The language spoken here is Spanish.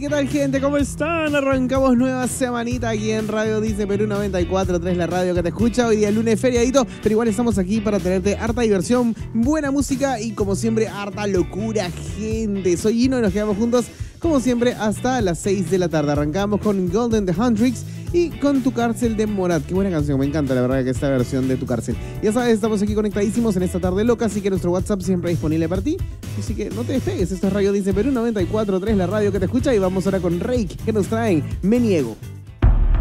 ¿qué tal, gente? ¿Cómo están? Arrancamos nueva semanita aquí en Radio Disney Perú 94.3, la radio que te escucha. Hoy día lunes feriadito, pero igual estamos aquí para tenerte harta diversión, buena música y, como siempre, harta locura, gente. Soy Gino y nos quedamos juntos, como siempre, hasta las 6 de la tarde. Arrancamos con Golden the Handtricks y con Tu Cárcel de Morat. Qué buena canción, me encanta la verdad que esta versión de Tu Cárcel. Ya sabes, estamos aquí conectadísimos en esta tarde loca, así que nuestro WhatsApp siempre disponible para ti. Así que no te despegues, esto es Radio Disney Perú 94.3, la radio que te escucha, y vamos ahora con Rake, que nos traen Me Niego.